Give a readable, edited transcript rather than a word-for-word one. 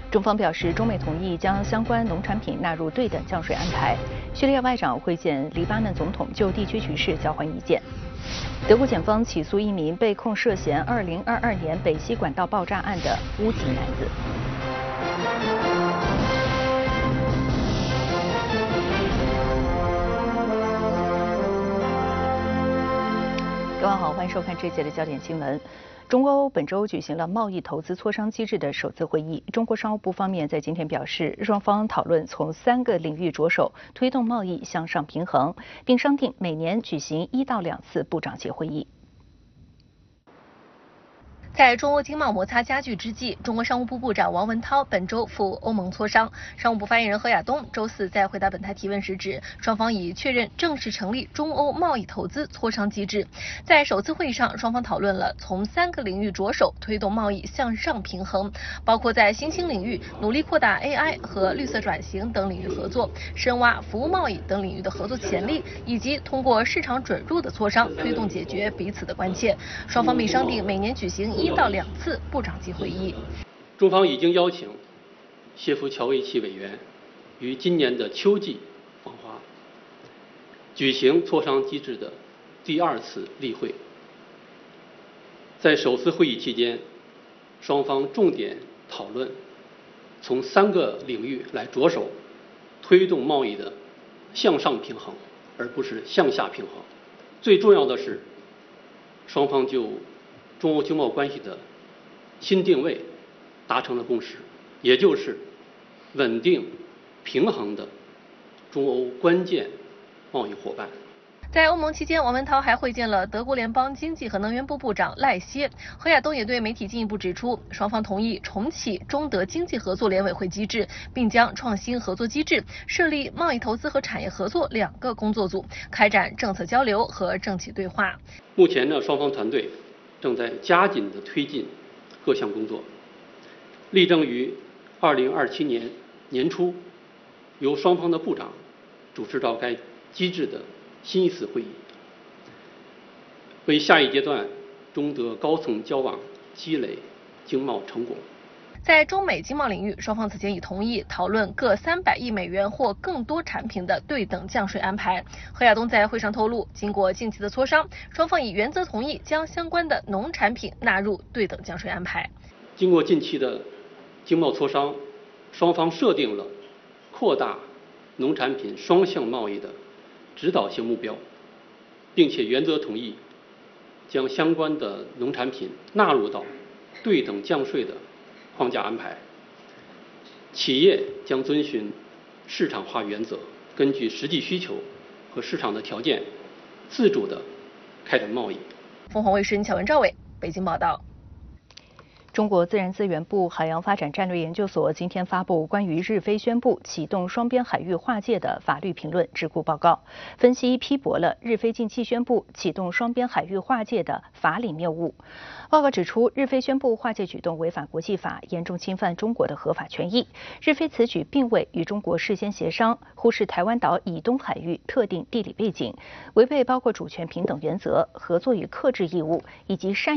中方表示，中美同意将相关农产品纳入对等降税安排。叙利亚外长会见黎巴嫩总统，就地区局势交换意见。德国检方起诉一名被控涉嫌2022年北溪管道爆炸案的乌籍男子。各位好，欢迎收看这一节的焦点新闻。中欧本周举行了贸易投资磋商机制的首次会议。中国商务部方面在今天表示，双方讨论从3个领域着手，推动贸易向上平衡，并商定每年举行1到2次部长级会议。 在中欧经贸摩擦加剧之际，中国商务部部长王文涛本周赴欧盟磋商。商务部发言人何亚东周四在回答本台提问时指，双方已确认正式成立中欧贸易投资磋商机制。在首次会议上，双方讨论了从3个领域着手推动贸易向上平衡，包括在新兴领域努力扩大 AI 和绿色转型等领域合作，深挖服务贸易等领域的合作潜力，以及通过市场准入的磋商推动解决彼此的关切。双方并商定每年举行1到2次部长级会议。 中方已经邀请谢夫乔维奇委员于今年的秋季访华，举行磋商机制的第2次例会。在首次会议期间，双方重点讨论从3个领域来着手推动贸易的向上平衡，而不是向下平衡。最重要的是，双方就中欧经贸关系的新定位达成了共识，也就是稳定平衡的中欧关键贸易伙伴。 在欧盟期间，王文涛还会见了德国联邦经济和能源部部长赖歇。何亚东也对媒体进一步指出，双方同意重启中德经济合作联委会机制，并将创新合作机制设立贸易投资和产业合作2个工作组，开展政策交流和政企对话。 目前呢，双方团队正在加紧地推进各项工作，力争于2027年年初由双方的部长主持召开机制的新一次会议，为下一阶段中德高层交往积累经贸成果。 在中美经贸领域，双方此前已同意讨论各300亿美元或更多产品的对等降税安排。何亚东在会上透露，经过近期的磋商，双方已原则同意将相关的农产品纳入对等降税安排。 经过近期的经贸磋商，双方设定了扩大农产品双向贸易的指导性目标，并且原则同意将相关的农产品纳入到对等降税的框架安排。企业将遵循市场化原则，根据实际需求和市场的条件，自主地开展贸易。 凤凰卫视乔文、赵伟北京报道。 中国自然资源部海洋发展战略研究所今天发布关于日菲宣布启动双边海域划界的法律评论智库报告，分析批驳了日菲近期宣布启动双边海域划界的法理谬误。报告指出，日菲宣布划界举动违反国际法，严重侵犯中国的合法权益。日菲此举并未与中国事先协商，忽视台湾岛以东海域特定地理背景，违背包括主权平等原则、合作与克制义务以及善